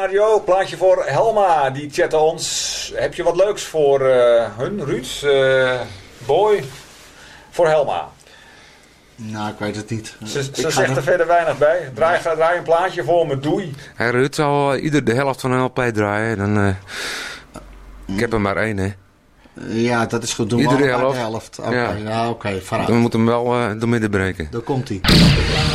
Radio, plaatje voor Helma. Die chatte ons. Heb je wat leuks voor hun, Ruud? Boy? Voor Helma. Nou, ik weet het niet. Ze zegt er verder weinig bij. Draai een plaatje voor me, doei. Hey, Ruud zal ieder de helft van een LP draaien. Dan, ik heb er maar één, hè. Ja, dat is goed. Doen Iedere we allebei helft. de helft. Oké, vooruit. We moeten hem wel door midden breken. Daar komt hij.